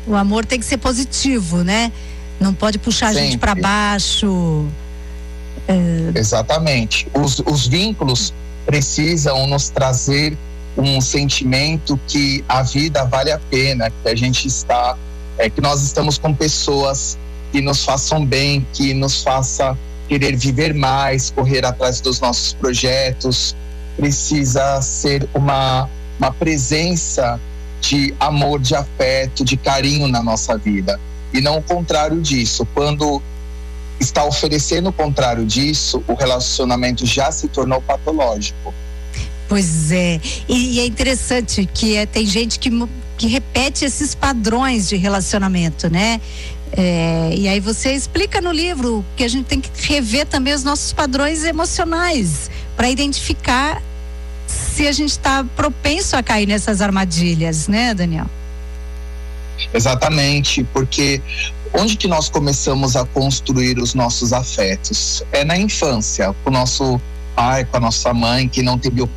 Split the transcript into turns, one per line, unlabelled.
O amor tem que ser positivo, né? Não pode puxar a gente para baixo.
Exatamente. Os vínculos precisam nos trazer um sentimento que a vida vale a pena, que a gente está, que nós estamos com pessoas que nos façam bem, que nos faça querer viver mais, correr atrás dos nossos projetos. Precisa ser uma presença de amor, de afeto, de carinho na nossa vida, e não o contrário disso. Quando está oferecendo o contrário disso, o relacionamento já se tornou patológico.
Pois é, e é interessante que tem gente que repete esses padrões de relacionamento, né? E aí você explica no livro que a gente tem que rever também os nossos padrões emocionais para identificar se a gente está propenso a cair nessas armadilhas, né, Daniel?
Exatamente, porque onde que nós começamos a construir os nossos afetos? É na infância, com o nosso pai, com a nossa mãe, que não teve